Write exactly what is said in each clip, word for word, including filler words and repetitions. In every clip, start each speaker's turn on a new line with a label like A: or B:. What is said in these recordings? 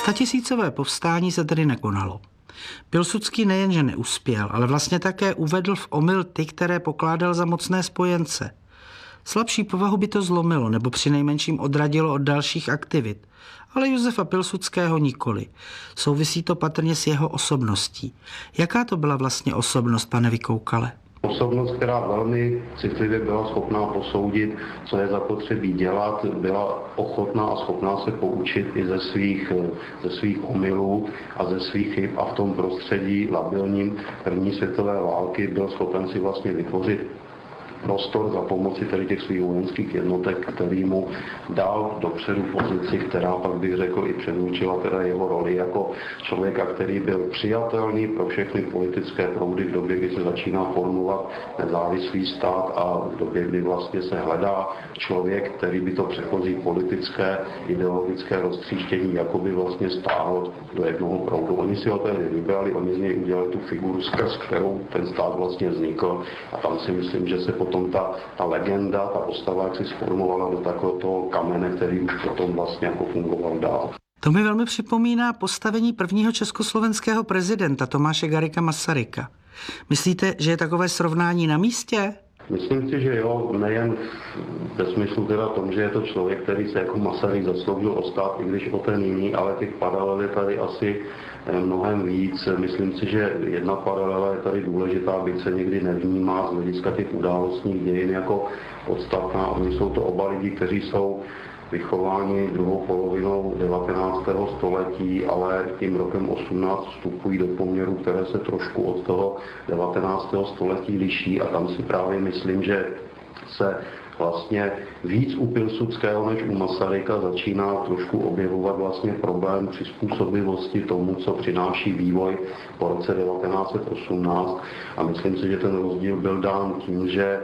A: Statisícové povstání se tedy nekonalo. Pilsudský nejenže neuspěl, ale vlastně také uvedl v omyl ty, které pokládal za mocné spojence. Slabší povahu by to zlomilo nebo přinejmenším odradilo od dalších aktivit, ale Josefa Pilsudského nikoli. Souvisí to patrně s jeho osobností. Jaká to byla vlastně osobnost, pane Vykoukale?
B: Osobnost, která velmi citlivě byla schopná posoudit, co je zapotřebí dělat, byla ochotná a schopná se poučit i ze svých, ze svých omylů a ze svých chyb a v tom prostředí labilním první světové války byl schopen si vlastně vytvořit prostor za pomoci tedy těch svých vojenských jednotek, který mu dal dopředu pozici, která pak bych řekl i předurčila teda jeho roli jako člověka, který byl přijatelný pro všechny politické proudy v době, kdy se začíná formovat nezávislý stát a v době, kdy vlastně se hledá člověk, který by to předchozí politické, ideologické roztříštění jakoby vlastně stáhl do jednoho proudu. Oni si ho tedy vybrali, oni z něj udělali tu figuru, skrz kterou ten stát vlastně vznikl a tam si myslím, že se potom ta, ta legenda, ta postava, jak si sformovala do takového toho kamene, který už potom vlastně jako fungoval dál.
A: To mi velmi připomíná postavení prvního československého prezidenta Tomáše Garrigua Masaryka. Myslíte, že je takové srovnání na místě?
B: Myslím si, že jo, nejen ve smyslu teda tom, že je to člověk, který se jako Masaryk zasloužil o stát, i když o ten jiný, ale těch paralel je tady asi mnohem víc. Myslím si, že jedna paralela je tady důležitá, byť se někdy nevnímá z hlediska těch událostních dějin jako podstatná. Oni jsou to oba lidi, kteří jsou vychováni druhou polovinou devatenáctého století, ale tím rokem osmnáct vstupují do poměru, které se trošku od toho devatenáctého století liší a tam si právě myslím, že se vlastně víc u Pilsudského než u Masaryka začíná trošku objevovat vlastně problém přizpůsobivosti tomu, co přináší vývoj po roce devatenáct set osmnáct a myslím si, že ten rozdíl byl dán tím, že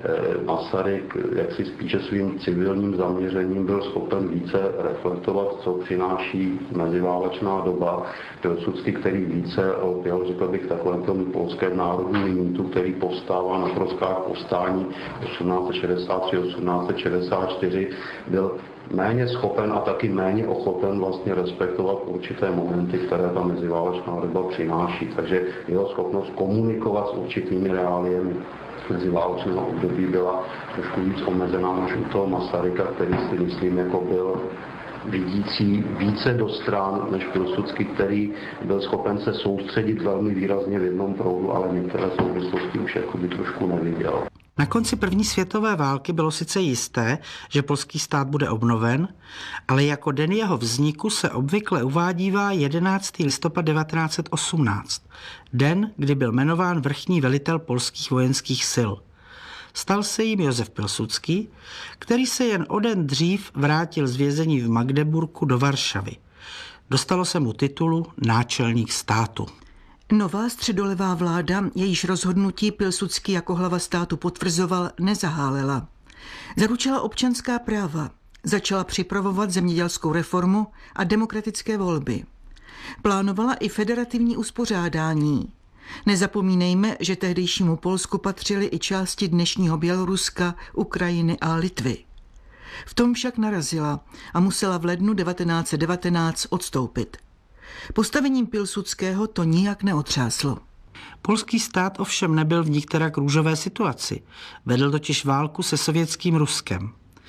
B: Masaryk jaksi spíše svým civilním zaměřením byl schopen více reflektovat, co přináší meziválečná doba. Pilsudský, který více opěl, řekl bych, takovém tom polském národním mýtu, který povstává na troskách povstání osmnáct set šedesát tři osmnáct set šedesát čtyři, byl méně schopen a taky méně ochoten vlastně respektovat určité momenty, které ta meziválečná doba přináší. Takže jeho schopnost komunikovat s určitými reáliemi meziválečného období byla trošku víc omezená než u toho Masaryka, který si myslím jako byl vidící více do stran než Pilsudský, který byl schopen se soustředit velmi výrazně v jednom proudu, ale některé souvislosti už jakoby trošku neviděl.
A: Na konci první světové války bylo sice jisté, že polský stát bude obnoven, ale jako den jeho vzniku se obvykle uvádívá jedenáctého listopadu devatenáct set osmnáct, den, kdy byl jmenován vrchní velitel polských vojenských sil. Stal se jím Josef Pilsudský, který se jen o den dřív vrátil z vězení v Magdeburku do Varšavy. Dostalo se mu titulu náčelník státu.
C: Nová středolevá vláda, jejíž rozhodnutí Pilsudský jako hlava státu potvrzoval, nezahálela. Zaručila občanská práva, začala připravovat zemědělskou reformu a demokratické volby. Plánovala i federativní uspořádání. Nezapomínejme, že tehdejšímu Polsku patřily i části dnešního Běloruska, Ukrajiny a Litvy. V tom však narazila a musela v lednu devatenáct set devatenáct odstoupit. Postavením Pilsudského to nijak neotřáslo.
A: Polský stát ovšem nebyl v nikterak růžové situaci. Vedl totiž válku se sovětským Ruskem.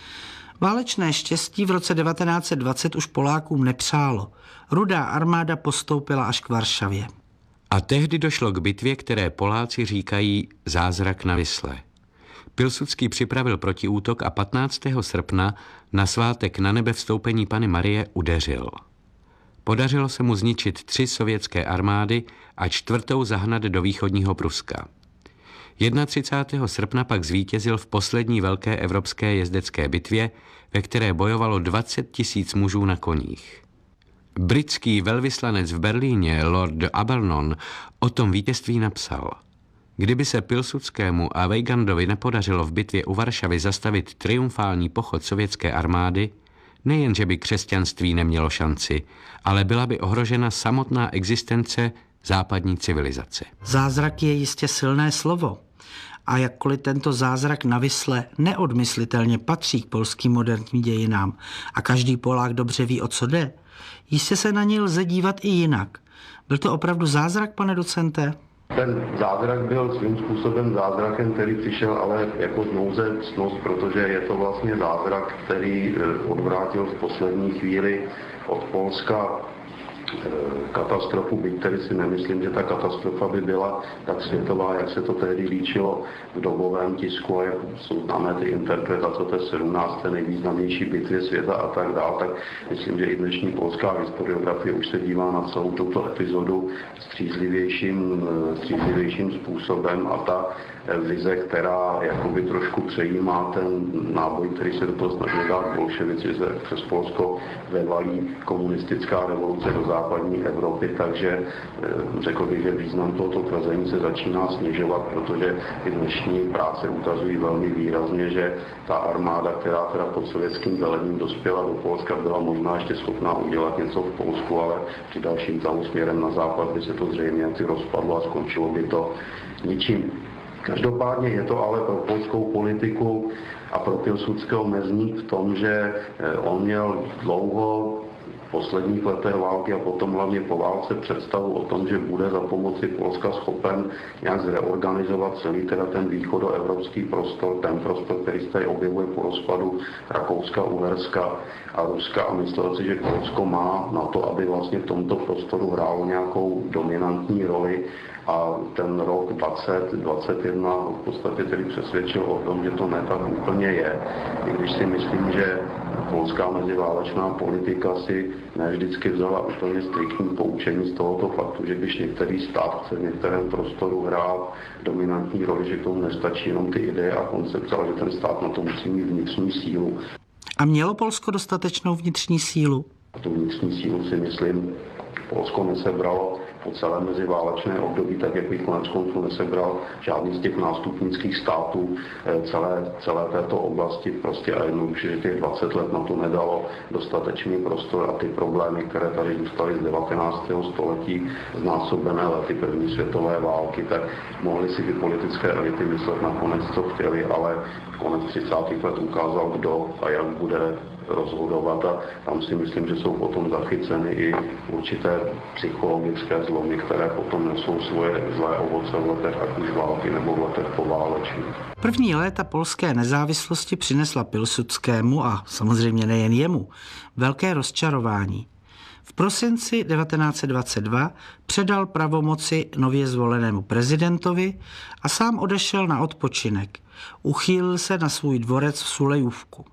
A: Válečné štěstí v roce devatenáct set dvacet už Polákům nepřálo. Rudá armáda postoupila až k Varšavě.
D: A tehdy došlo k bitvě, které Poláci říkají zázrak na Visle. Pilsudský připravil protiútok a patnáctého srpna na svátek na nebe vstoupení Panny Marie udeřil. Podařilo se mu zničit tři sovětské armády a čtvrtou zahnat do východního Pruska. třicátého prvního srpna pak zvítězil v poslední velké evropské jezdecké bitvě, ve které bojovalo dvacet tisíc mužů na koních. Britský velvyslanec v Berlíně, Lord Abernon, o tom vítězství napsal: Kdyby se Pilsudskému a Weigandovi nepodařilo v bitvě u Varšavy zastavit triumfální pochod sovětské armády, nejenže by křesťanství nemělo šanci, ale byla by ohrožena samotná existence západní civilizace.
A: Zázrak je jistě silné slovo, A jakkoliv tento zázrak na Visle neodmyslitelně patří k polským moderním dějinám a každý Polák dobře ví, o co jde, jistě se na něj lze dívat i jinak. Byl to opravdu zázrak, pane docente?
B: Ten zázrak byl svým způsobem zázrakem, který přišel ale jako nouze ctnost, protože je to vlastně zázrak, který odvrátil v poslední chvíli od Polska katastrofu, byť tedy si nemyslím, že ta katastrofa by byla tak světová, jak se to tehdy líčilo v dobovém tisku a jak jsou známé ty interpretace té sedmnácté nejvýznamnější bitvy světa a tak dále, tak myslím, že i dnešní polská historiografie už se dívá na celou tuto epizodu střízlivějším, střízlivějším způsobem a ta vize, která jakoby trošku přejímá ten náboj, který se do toho snaží dát bolševici, že přes Polsko vevalí komunistická revoluce do západní Evropy, takže řekl bych, že význam tohoto tvrzení se začíná snižovat, protože i dnešní práce ukazují velmi výrazně, že ta armáda, která teda pod sovětským velením dospěla do Polska, byla možná ještě schopná udělat něco v Polsku, ale při dalším tahu směrem na západ by se to zřejmě jaksi rozpadlo a skončilo by to ničím. Každopádně je to ale pro polskou politiku a pro Pilsudského mezník v tom, že on měl dlouho v posledních letech války a potom hlavně po válce představu o tom, že bude za pomoci Polska schopen nějak zreorganizovat celý teda ten východoevropský prostor, ten prostor, který se tady objevuje po rozpadu Rakouska, Uherska a Ruska a myslel si, že Polsko má na to, aby vlastně v tomto prostoru hrálo nějakou dominantní roli. A ten rok dvacet dvacet jedna v podstatě tedy přesvědčil o tom, že to ne tak úplně je. I když si myslím, že polská meziválečná politika si ne vždycky vzala úplně striktní poučení z tohoto faktu, že když některý stát chce v některém prostoru hrát dominantní roli, že k tomu nestačí jenom ty ideje a koncepce, ale že ten stát na to musí mít vnitřní sílu.
A: A mělo Polsko dostatečnou vnitřní sílu?
B: A tu vnitřní sílu si myslím, Polsko nesebralo po celé meziválečné období, tak jak bych konec konců nesebral žádný z těch nástupnických států celé, celé této oblasti. Prostě a jednoduše, že těch dvacet let na to nedalo dostatečný prostor a ty problémy, které tady zůstaly z devatenáctého století znásobené lety první světové války, tak mohly si ty politické elity myslet nakonec, co chtěli, ale konec třicátých let ukázal, kdo a jak bude rozhodovat a tam si myslím, že jsou potom zachyceny i určité psychologické zlomy, které potom nesou svoje zlé ovoce v letech ať už války nebo v letech poválečných.
A: První léta polské nezávislosti přinesla Pilsudskému a samozřejmě nejen jemu velké rozčarování. V prosinci devatenáct set dvacet dva předal pravomoci nově zvolenému prezidentovi a sám odešel na odpočinek. Uchýlil se na svůj dvorec v Sulejůvku.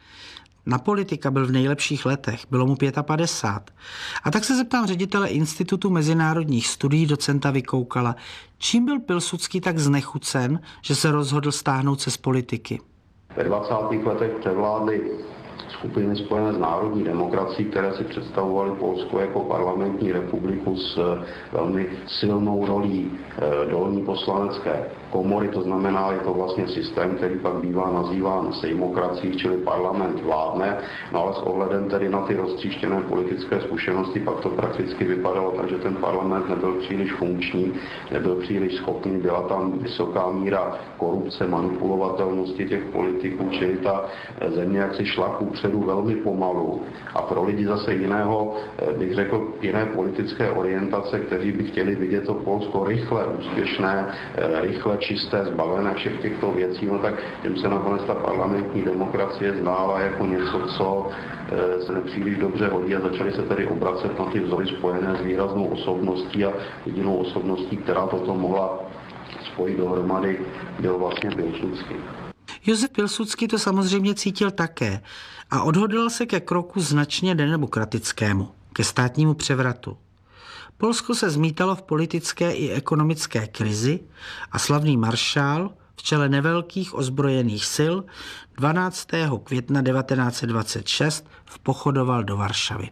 A: Na politika byl v nejlepších letech, bylo mu padesát pět. A tak se zeptám ředitele Institutu mezinárodních studií docenta Vykoukala, čím byl Pilsudský tak znechucen, že se rozhodl stáhnout se z politiky.
B: Ve dvacátých letech převládly skupiny spojené s národní demokracií, které si představovaly Polsko jako parlamentní republiku s velmi silnou rolí dolní poslanecké komory, to znamená, je to vlastně systém, který pak bývá nazýván sejmokracií, čili parlament vládne, no ale s ohledem tedy na ty roztříštěné politické zkušenosti pak to prakticky vypadalo tak, že ten parlament nebyl příliš funkční, nebyl příliš schopný, byla tam vysoká míra korupce, manipulovatelnosti těch politiků, čili ta země jaksi šla kupředu velmi pomalu a pro lidi zase jiného, bych řekl, jiné politické orientace, kteří by chtěli vidět to Polsko rychle, úspěšné, rychle čisté, zbavené všech těchto věcí, no tak těm se nakonec ta parlamentní demokracie zdála jako něco, co se nepříliš dobře hodí a začali se tedy obracet na ty vzory spojené s výraznou osobností a jedinou osobností, která toto mohla spojit dohromady, byl vlastně Pilsudský.
A: Josef Pilsudský to samozřejmě cítil také a odhodlal se ke kroku značně nedemokratickému, ke státnímu převratu. Polsko se zmítalo v politické i ekonomické krizi a slavný maršál v čele nevelkých ozbrojených sil dvanáctého května devatenáct set dvacet šest vpochodoval do Varšavy.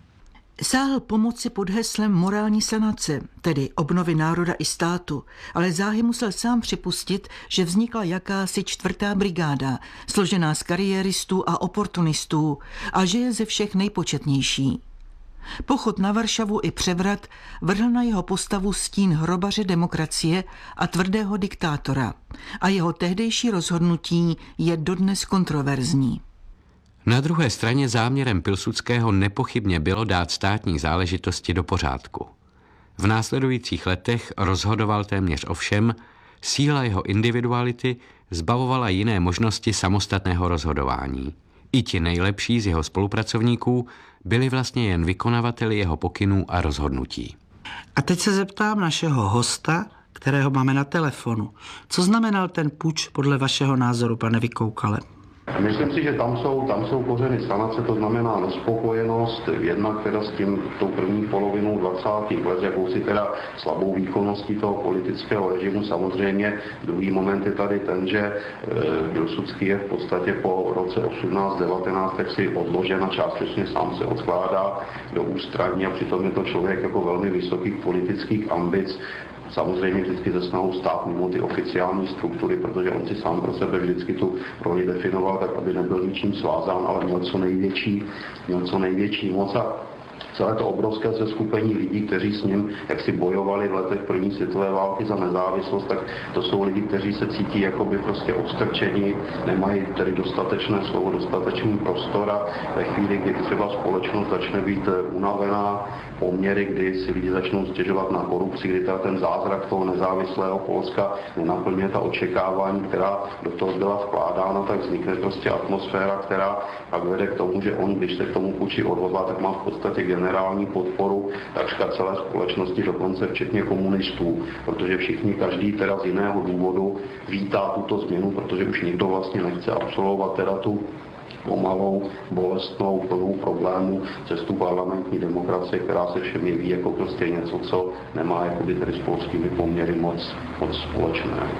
C: Sáhl pomoci pod heslem morální sanace, tedy obnovy národa i státu, ale záhy musel sám připustit, že vznikla jakási čtvrtá brigáda, složená z kariéristů a oportunistů a že je ze všech nejpočetnější. Pochod na Varšavu i převrat vrhl na jeho postavu stín hrobaře demokracie a tvrdého diktátora a jeho tehdejší rozhodnutí je dodnes kontroverzní.
D: Na druhé straně záměrem Pilsudského nepochybně bylo dát státní záležitosti do pořádku. V následujících letech rozhodoval téměř o všem, síla jeho individuality zbavovala jiné možnosti samostatného rozhodování. I ti nejlepší z jeho spolupracovníků byli vlastně jen vykonavateli jeho pokynů a rozhodnutí.
A: A teď se zeptám našeho hosta, kterého máme na telefonu. Co znamenal ten puč podle vašeho názoru, pane Vykoukale?
B: Myslím si, že tam jsou, tam jsou kořeny sanace, to znamená nespokojenost, jednak teda s tím tou první polovinou dvacátých let, jakousi teda slabou výkonností toho politického režimu. Samozřejmě druhý moment je tady ten, že Pilsudský je v podstatě po roce osmnáct devatenáct tak si odložen a částečně sám se odkládá do ústraní a přitom je to člověk jako velmi vysokých politických ambic, samozřejmě vždycky ze snahou stát mimo ty oficiální struktury, protože on si sám pro sebe vždycky tu roli definoval tak, aby nebyl ničím svázán, ale měl co největší, měl co největší moc a celé to obrovské seskupení lidí, kteří s ním jaksi bojovali v letech první světové války za nezávislost, tak to jsou lidi, kteří se cítí jakoby prostě odstrčení, nemají tedy dostatečné slovo, dostatečný prostor a ve chvíli, kdy třeba společnost začne být unavená, poměry, kdy si lidi začnou stěžovat na korupci, kdy teda ten zázrak toho nezávislého Polska nenaplňuje ta očekávání, která do toho byla vkládána, tak vznikne prostě atmosféra, která pak vede k tomu, že on, když se k tomu puči odhodlá, tak má v podstatě generální podporu takřka celé společnosti, dokonce včetně komunistů, protože všichni, každý teda z jiného důvodu vítá tuto změnu, protože už nikdo vlastně nechce absolvovat teda tu pomalou, bolestnou, plnou problémů cestu parlamentní demokracie, která se všem jeví jako prostě něco, co nemá jakoby tedy s polskými poměry moc, moc společné.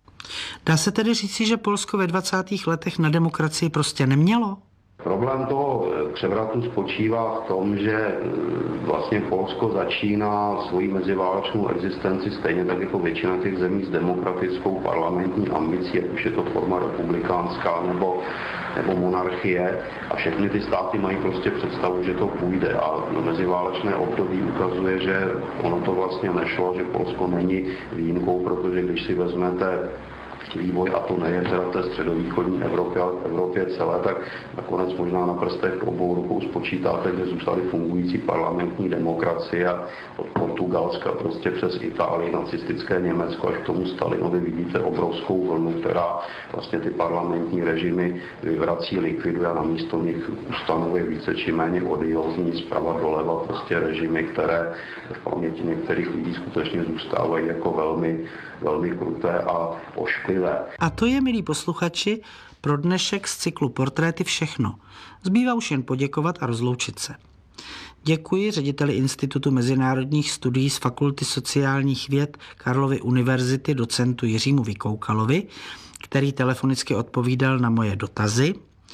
A: Dá se tedy říci, že Polsko ve dvacátých letech na demokracii prostě nemělo?
B: Problém toho převratu spočívá v tom, že vlastně Polsko začíná svoji meziválečnou existenci stejně tak jako většina těch zemí s demokratickou parlamentní ambicí, ať už je to forma republikánská nebo, nebo monarchie. A všechny ty státy mají prostě představu, že to půjde. A meziválečné období ukazuje, že ono to vlastně nešlo, že Polsko není výjimkou, protože když si vezmete vývoj, a to nejen teda v té středovýchodní Evropě, ale v Evropě celé, tak nakonec možná na prstech obou rukou spočítáte, kde zůstaly fungující parlamentní demokracie a od Portugalska prostě přes Itálii, nacistické Německo až k tomu Stalinovi vidíte obrovskou vlnu, která vlastně ty parlamentní režimy vyvrací, likviduje a namísto nich ustanovuje více či méně odiózní zprava doleva prostě režimy, které v paměti některých lidí skutečně zůstávají jako velmi, velmi kruté a ošklivé.
A: A to je, milí posluchači, pro dnešek z cyklu Portréty všechno. Zbývá už jen poděkovat a rozloučit se. Děkuji řediteli Institutu mezinárodních studií z Fakulty sociálních věd Karlovy univerzity docentu Jiřímu Vykoukalovi, který telefonicky odpovídal na moje dotazy.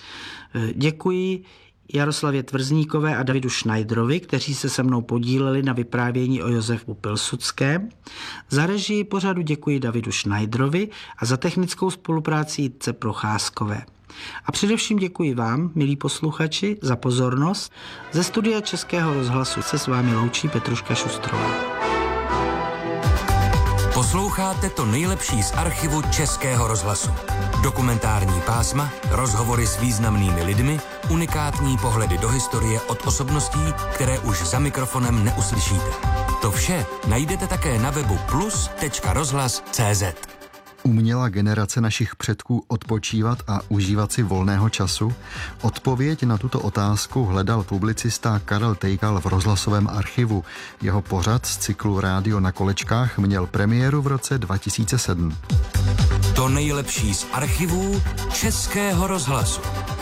A: Děkuji Jaroslavě Tvrzníkové a Davidu Schneiderovi, kteří se se mnou podíleli na vyprávění o Josefu Pilsudském. Za režii pořadu děkuji Davidu Schneiderovi a za technickou spolupráci Jitce Procházkové. A především děkuji vám, milí posluchači, za pozornost. Ze studia Českého rozhlasu se s vámi loučí Petruška Šustrová.
E: Posloucháte to nejlepší z archivu Českého rozhlasu. Dokumentární pásma, rozhovory s významnými lidmi, unikátní pohledy do historie od osobností, které už za mikrofonem neuslyšíte. To vše najdete také na webu plus tečka rozhlas tečka cé zet.
F: Uměla generace našich předků odpočívat a užívat si volného času? Odpověď na tuto otázku hledal publicista Karel Tejkal v rozhlasovém archivu. Jeho pořad z cyklu Rádio na kolečkách měl premiéru v roce dva tisíce sedm.
E: To nejlepší z archivů Českého rozhlasu.